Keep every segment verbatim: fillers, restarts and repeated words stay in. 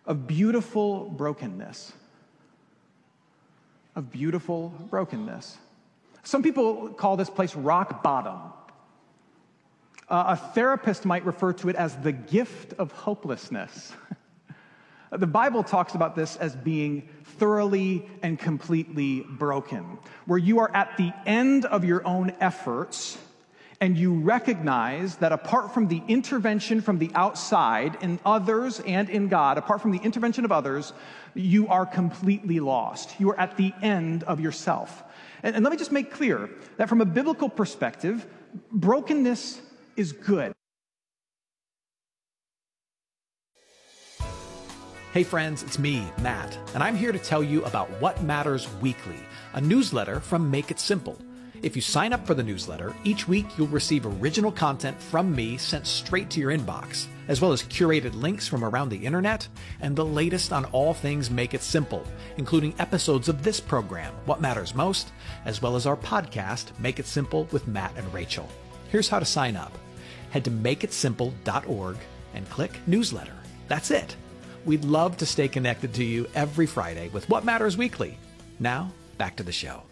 of beautiful brokenness. Of beautiful brokenness. Some people call this place rock bottom. Uh, a therapist might refer to it as the gift of hopelessness. The Bible talks about this as being thoroughly and completely broken, where you are at the end of your own efforts and you recognize that apart from the intervention from the outside in others and in God, apart from the intervention of others, you are completely lost. You are at the end of yourself. And, and let me just make clear that from a biblical perspective, brokenness is good. Hey friends, it's me, Matt, and I'm here to tell you about What Matters Weekly, a newsletter from Make It Simple. If you sign up for the newsletter, each week you'll receive original content from me sent straight to your inbox, as well as curated links from around the internet and the latest on all things Make It Simple, including episodes of this program, What Matters Most, as well as our podcast, Make It Simple with Matt and Rachel. Here's how to sign up. Head to make it simple dot org and click newsletter. That's it. We'd love to stay connected to you every Friday with What Matters Weekly. Now, back to the show.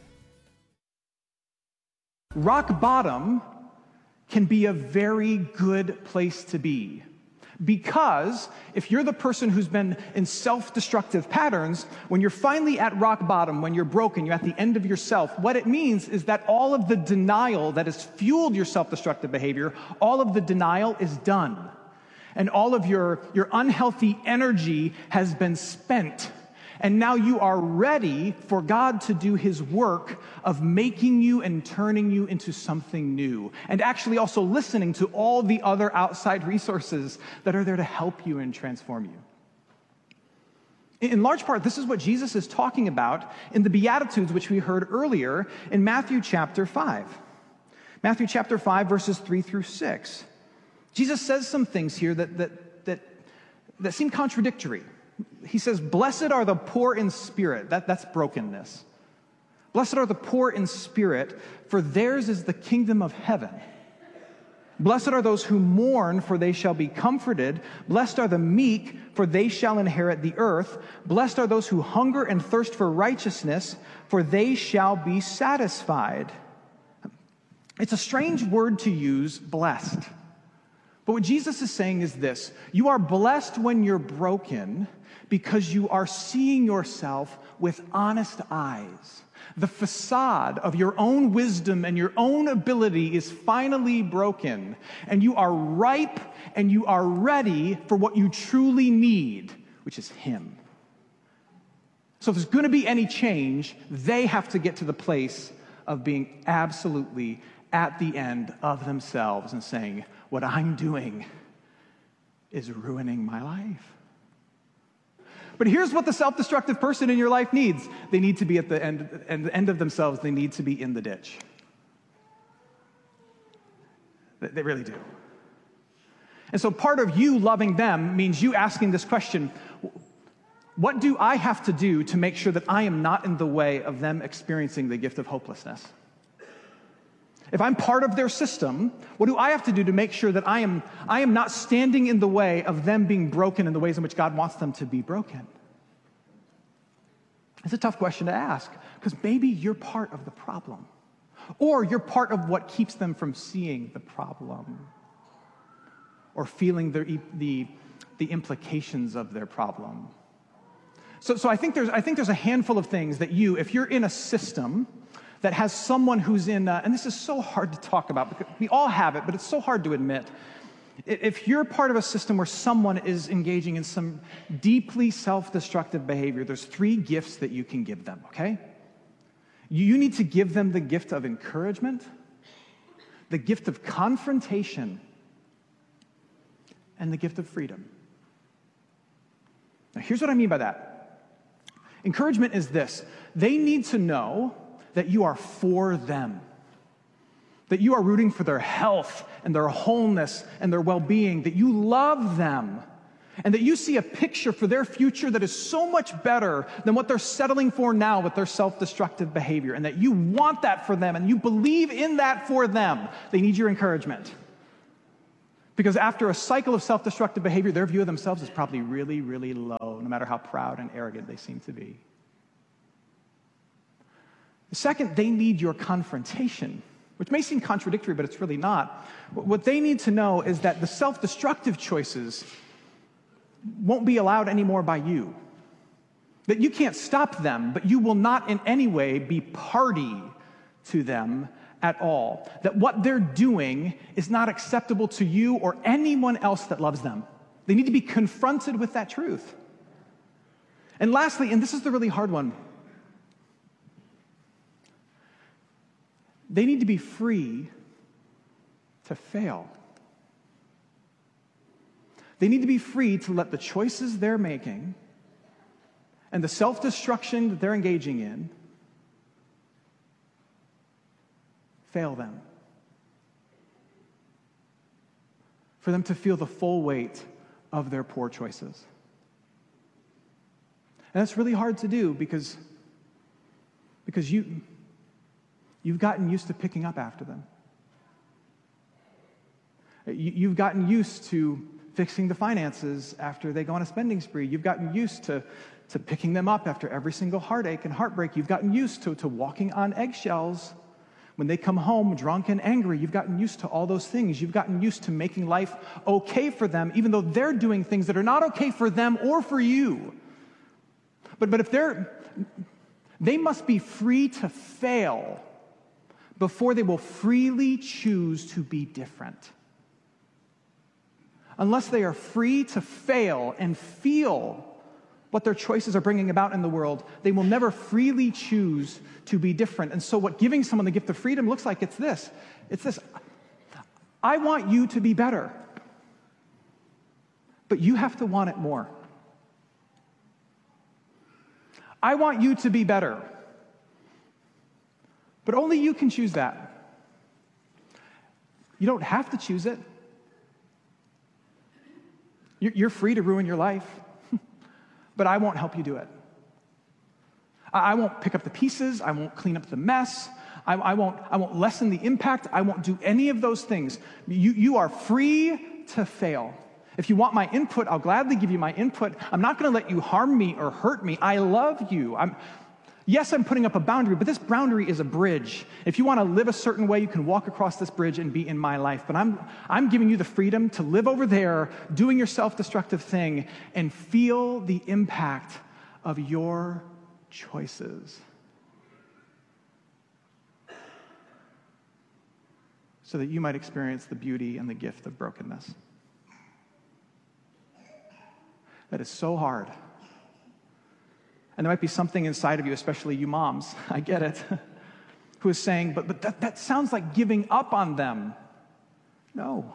Rock bottom can be a very good place to be. Because if you're the person who's been in self-destructive patterns, when you're finally at rock bottom, when you're broken, you're at the end of yourself, what it means is that all of the denial that has fueled your self-destructive behavior, all of the denial is done. And all of your, your unhealthy energy has been spent. And now you are ready for God to do his work of making you and turning you into something new. And actually also listening to all the other outside resources that are there to help you and transform you. In large part, this is what Jesus is talking about in the Beatitudes, which we heard earlier in Matthew chapter five. Matthew chapter five, verses three through six. Jesus says some things here that, that, that, that seem contradictory. He says, blessed are the poor in spirit. That, that's brokenness. Blessed are the poor in spirit, for theirs is the kingdom of heaven. Blessed are those who mourn, for they shall be comforted. Blessed are the meek, for they shall inherit the earth. Blessed are those who hunger and thirst for righteousness, for they shall be satisfied. It's a strange word to use, blessed. But what Jesus is saying is this: you are blessed when you're broken because you are seeing yourself with honest eyes. The facade of your own wisdom and your own ability is finally broken, and you are ripe and you are ready for what you truly need, which is Him. So if there's going to be any change, they have to get to the place of being absolutely at the end of themselves and saying, what I'm doing is ruining my life. But here's what the self-destructive person in your life needs. They need to be at the end, at the end of themselves. They need to be in the ditch. They really do. And so part of you loving them means you asking this question: what do I have to do to make sure that I am not in the way of them experiencing the gift of hopelessness? If I'm part of their system, what do I have to do to make sure that I am, I am not standing in the way of them being broken in the ways in which God wants them to be broken? It's a tough question to ask, because maybe you're part of the problem. Or you're part of what keeps them from seeing the problem or feeling the, the, the implications of their problem. So, so I think there's, I think there's a handful of things that you, if you're in a system that has someone who's in, uh, and this is so hard to talk about, because we all have it, but it's so hard to admit. If you're part of a system where someone is engaging in some deeply self-destructive behavior, there's three gifts that you can give them, okay? You need to give them the gift of encouragement, the gift of confrontation, and the gift of freedom. Now, here's what I mean by that. Encouragement is this: they need to know that you are for them, that you are rooting for their health and their wholeness and their well-being, that you love them, and that you see a picture for their future that is so much better than what they're settling for now with their self-destructive behavior, and that you want that for them and you believe in that for them. They need your encouragement. Because after a cycle of self-destructive behavior, their view of themselves is probably really, really low, no matter how proud and arrogant they seem to be. Second, they need your confrontation, which may seem contradictory, but it's really not. What they need to know is that the self-destructive choices won't be allowed anymore by you. That you can't stop them, but you will not in any way be party to them at all. That what they're doing is not acceptable to you or anyone else that loves them. They need to be confronted with that truth. And lastly, and this is the really hard one, they need to be free to fail. They need to be free to let the choices they're making and the self-destruction that they're engaging in fail them. For them to feel the full weight of their poor choices. And that's really hard to do because, because you, you've gotten used to picking up after them. You, you've gotten used to fixing the finances after they go on a spending spree. You've gotten used to, to picking them up after every single heartache and heartbreak. You've gotten used to, to walking on eggshells when they come home drunk and angry. You've gotten used to all those things. You've gotten used to making life okay for them, even though they're doing things that are not okay for them or for you. But, but if they're, they must be free to fail before they will freely choose to be different. Unless they are free to fail and feel what their choices are bringing about in the world, they will never freely choose to be different. And so what giving someone the gift of freedom looks like, it's this. It's this. I want you to be better, but you have to want it more. I want you to be better, but only you can choose that. You don't have to choose it. You're free to ruin your life, but I won't help you do it. I won't pick up the pieces. I won't clean up the mess. I, I, won't, I won't lessen the impact. I won't do any of those things. You, you are free to fail. If you want my input, I'll gladly give you my input. I'm not going to let you harm me or hurt me. I love you. I'm, yes, I'm putting up a boundary, but this boundary is a bridge. If you want to live a certain way, you can walk across this bridge and be in my life. But I'm, I'm giving you the freedom to live over there, doing your self-destructive thing, and feel the impact of your choices. So that you might experience the beauty and the gift of brokenness. That is so hard. And there might be something inside of you, especially you moms, I get it, who is saying, but, but that, that sounds like giving up on them. No.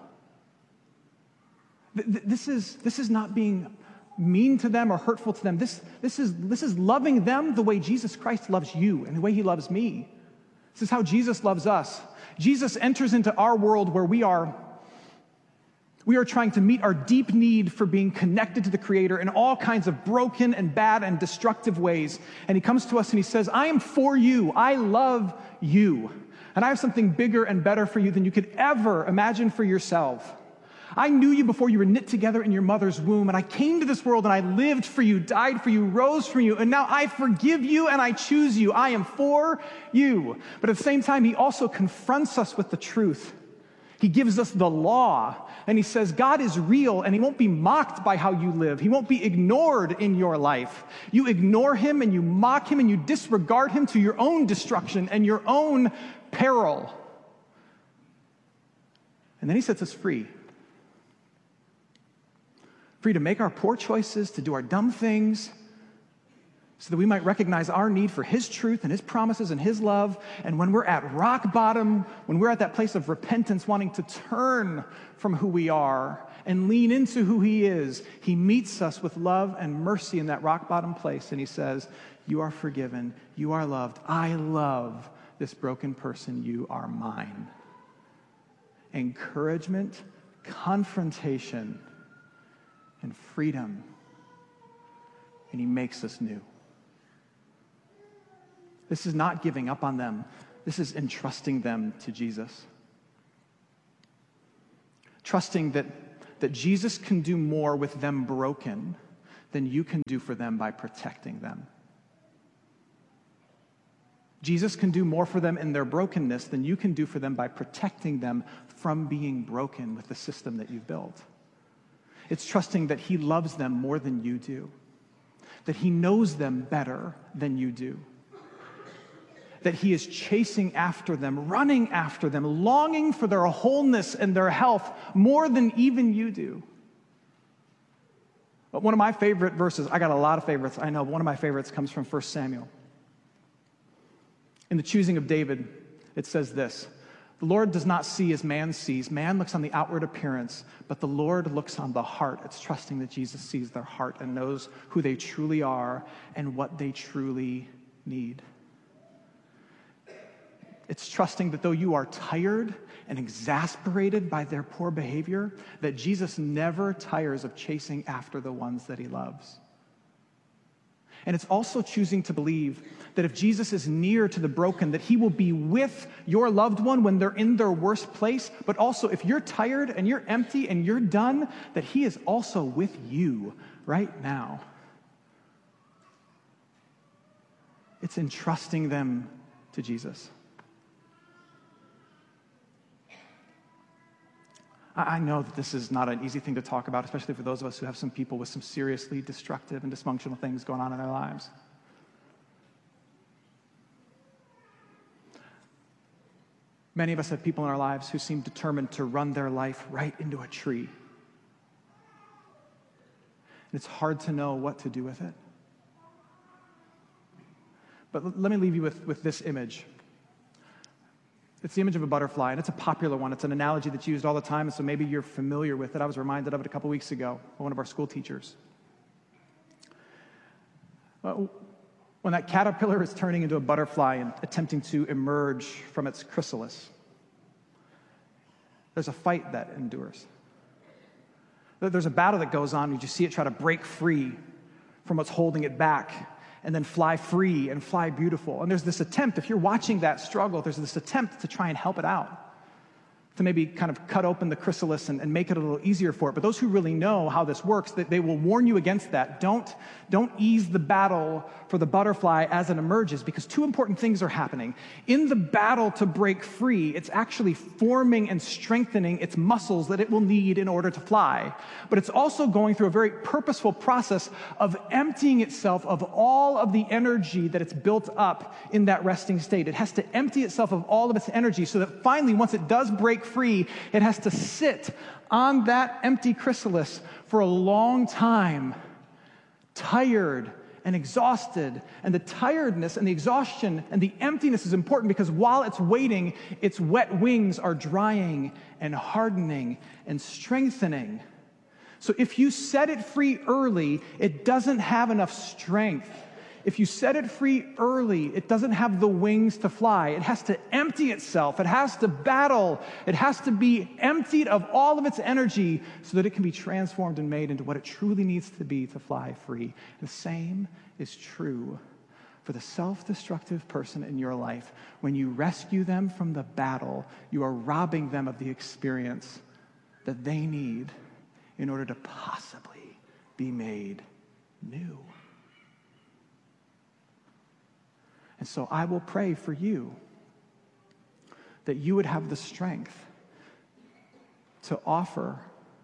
Th- this is, this is not being mean to them or hurtful to them. This, this, is, this is loving them the way Jesus Christ loves you and the way he loves me. This is how Jesus loves us. Jesus enters into our world where we are We are trying to meet our deep need for being connected to the Creator in all kinds of broken and bad and destructive ways. And he comes to us and he says, I am for you. I love you. And I have something bigger and better for you than you could ever imagine for yourself. I knew you before you were knit together in your mother's womb. And I came to this world and I lived for you, died for you, rose for you. And now I forgive you and I choose you. I am for you. But at the same time, he also confronts us with the truth. He gives us the law, and he says God is real, and he won't be mocked by how you live. He won't be ignored in your life. You ignore him, and you mock him, and you disregard him to your own destruction and your own peril. And then he sets us free. Free to make our poor choices, to do our dumb things, so that we might recognize our need for his truth and his promises and his love. And when we're at rock bottom, when we're at that place of repentance, wanting to turn from who we are and lean into who he is, he meets us with love and mercy in that rock bottom place. And he says, you are forgiven. You are loved. I love this broken person. You are mine. Encouragement, confrontation, and freedom. And he makes us new. This is not giving up on them. This is entrusting them to Jesus. trusting that, that Jesus can do more with them broken than you can do for them by protecting them. Jesus can do more for them in their brokenness than you can do for them by protecting them from being broken with the system that you've built. It's trusting that he loves them more than you do, that he knows them better than you do, that he is chasing after them, running after them, longing for their wholeness and their health more than even you do. But one of my favorite verses, I got a lot of favorites, I know, one of my favorites comes from First Samuel. In the choosing of David, it says this: the Lord does not see as man sees. Man looks on the outward appearance, but the Lord looks on the heart. It's trusting that Jesus sees their heart and knows who they truly are and what they truly need. It's trusting that though you are tired and exasperated by their poor behavior, that Jesus never tires of chasing after the ones that he loves. And it's also choosing to believe that if Jesus is near to the broken, that he will be with your loved one when they're in their worst place, but also if you're tired and you're empty and you're done, that he is also with you right now. It's entrusting them to Jesus. I know that this is not an easy thing to talk about, especially for those of us who have some people with some seriously destructive and dysfunctional things going on in their lives. Many of us have people in our lives who seem determined to run their life right into a tree. And it's hard to know what to do with it. But l- let me leave you with, with this image. It's the image of a butterfly, and it's a popular one. It's an analogy that's used all the time, and so maybe you're familiar with it. I was reminded of it a couple weeks ago by one of our school teachers. Well, when that caterpillar is turning into a butterfly and attempting to emerge from its chrysalis, there's a fight that endures. There's a battle that goes on. You just see it try to break free from what's holding it back, and then fly free and fly beautiful. And there's this attempt, if you're watching that struggle, there's this attempt to try and help it out, to maybe kind of cut open the chrysalis and, and make it a little easier for it. But those who really know how this works, that they will warn you against that. Don't, don't ease the battle for the butterfly as it emerges, because two important things are happening. In the battle to break free, it's actually forming and strengthening its muscles that it will need in order to fly. But it's also going through a very purposeful process of emptying itself of all of the energy that it's built up in that resting state. It has to empty itself of all of its energy so that finally, once it does break free, it has to sit on that empty chrysalis for a long time, tired and exhausted. And the tiredness and the exhaustion and the emptiness is important because while it's waiting, its wet wings are drying and hardening and strengthening. So if you set it free early, it doesn't have enough strength. If you set it free early, it doesn't have the wings to fly. It has to empty itself. It has to battle. It has to be emptied of all of its energy so that it can be transformed and made into what it truly needs to be to fly free. The same is true for the self-destructive person in your life. When you rescue them from the battle, you are robbing them of the experience that they need in order to possibly be made new. And so I will pray for you that you would have the strength to offer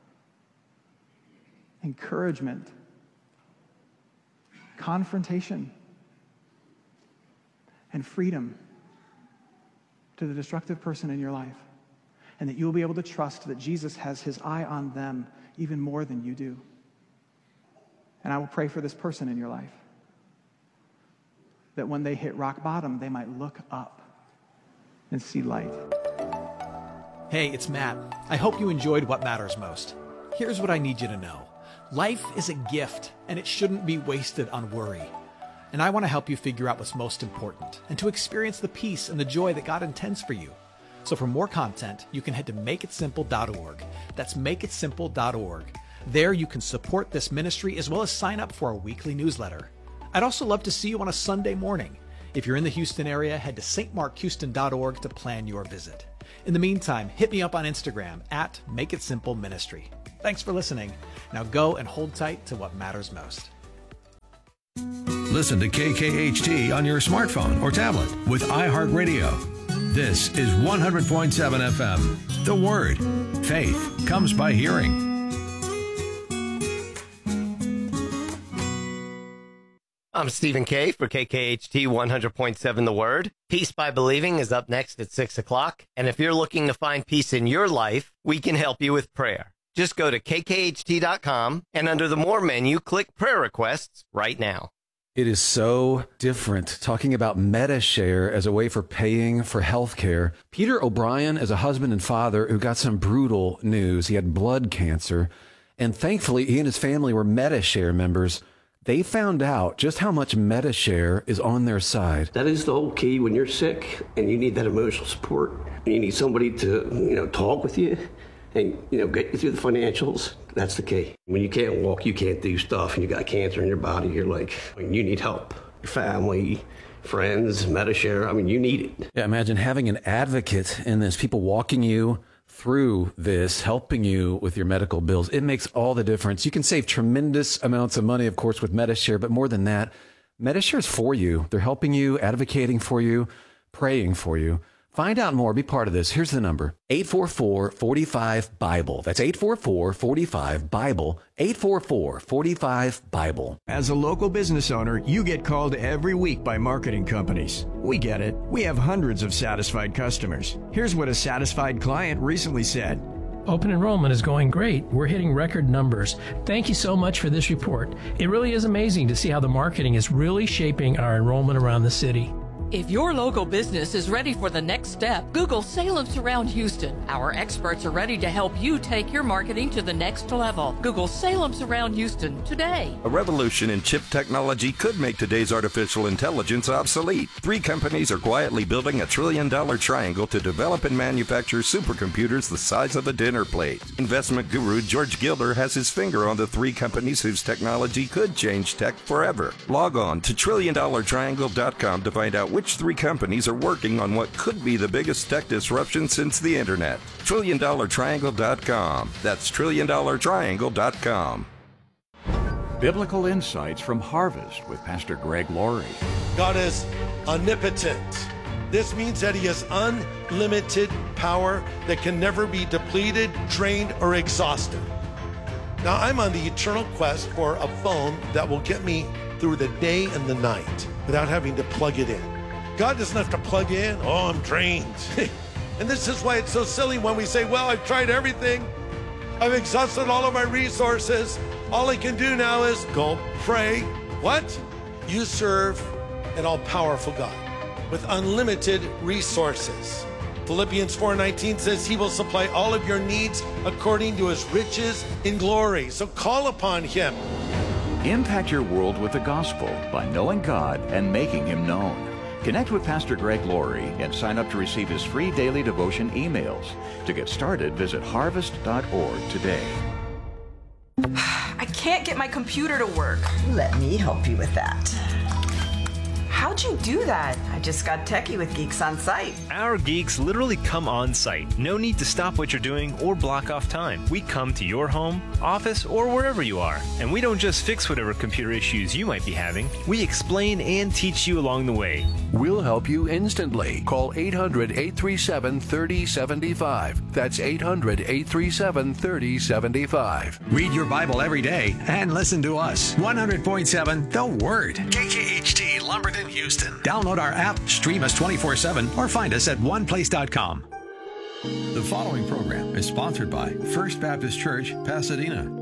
encouragement, confrontation, and freedom to the destructive person in your life, and that you'll be able to trust that Jesus has his eye on them even more than you do. And I will pray for this person in your life, that when they hit rock bottom, they might look up and see light. Hey, it's Matt. I hope you enjoyed What Matters Most. Here's what I need you to know. Life is a gift, and it shouldn't be wasted on worry. And I want to help you figure out what's most important and to experience the peace and the joy that God intends for you. So for more content, you can head to make it simple dot org. That's make it simple dot org. There you can support this ministry as well as sign up for our weekly newsletter. I'd also love to see you on a Sunday morning. If you're in the Houston area, head to s t mark houston dot org to plan your visit. In the meantime, hit me up on Instagram at Make It Simple Ministry. Thanks for listening. Now go and hold tight to what matters most. Listen to K K H T on your smartphone or tablet with iHeartRadio. This is one hundred point seven F M. The Word. Faith comes by hearing. I'm Stephen K. for K K H T one hundred point seven The Word. Peace by Believing is up next at six o'clock. And if you're looking to find peace in your life, we can help you with prayer. Just go to K K H T dot com and under the More menu, click Prayer Requests right now. It is so different talking about MediShare as a way for paying for health care. Peter O'Brien is a husband and father who got some brutal news. He had blood cancer, and thankfully he and his family were MediShare members. They found out just how much MediShare is on their side. That is the whole key when you're sick and you need that emotional support. You need somebody to, you know, talk with you and, you know, get you through the financials. That's the key. When you can't walk, you can't do stuff, and you got cancer in your body, you're like, I mean, you need help. Your family, friends, MediShare, I mean, you need it. Yeah, imagine having an advocate in this, people walking you through this, helping you with your medical bills. It makes all the difference. You can save tremendous amounts of money, of course, with MediShare, but more than that, MediShare is for you. They're helping you, advocating for you, praying for you. Find out more. Be part of this. Here's the number. eight four four, four five, BIBLE. That's eight four four, four five, BIBLE. eight four four, four five, BIBLE. As a local business owner, you get called every week by marketing companies. We get it. We have hundreds of satisfied customers. Here's what a satisfied client recently said. Open enrollment is going great. We're hitting record numbers. Thank you so much for this report. It really is amazing to see how the marketing is really shaping our enrollment around the city. If your local business is ready for the next step, Google Salem Surround Houston. Our experts are ready to help you take your marketing to the next level. Google Salem Surround Houston today. A revolution in chip technology could make today's artificial intelligence obsolete. Three companies are quietly building a trillion-dollar triangle to develop and manufacture supercomputers the size of a dinner plate. Investment guru George Gilder has his finger on the three companies whose technology could change tech forever. Log on to trillion dollar triangle dot com to find out which Which three companies are working on what could be the biggest tech disruption since the internet. trillion dollar triangle dot com. That's trillion dollar triangle dot com. Biblical Insights from Harvest with Pastor Greg Laurie. God is omnipotent. This means that he has unlimited power that can never be depleted, drained, or exhausted. Now, I'm on the eternal quest for a phone that will get me through the day and the night without having to plug it in. God doesn't have to plug in. Oh, I'm drained. And this is why it's so silly when we say, well, I've tried everything. I've exhausted all of my resources. All I can do now is go pray. What? You serve an all-powerful God with unlimited resources. Philippians four nineteen says he will supply all of your needs according to his riches in glory. So call upon him. Impact your world with the gospel by knowing God and making him known. Connect with Pastor Greg Laurie and sign up to receive his free daily devotion emails. To get started, visit harvest dot org today. I can't get my computer to work. Let me help you with that. How'd you do that? I just got techie with Geeks on Site. Our geeks literally come on site. No need to stop what you're doing or block off time. We come to your home, office, or wherever you are. And we don't just fix whatever computer issues you might be having. We explain and teach you along the way. We'll help you instantly. Call eight hundred, eight three seven, three oh seven five. That's eight hundred, eight three seven, three oh seven five. Read your Bible every day and listen to us. one hundred point seven The Word. K K H T Lumberton, Houston. Download our app, stream us twenty-four seven, or find us at one place dot com. The following program is sponsored by First Baptist Church, Pasadena.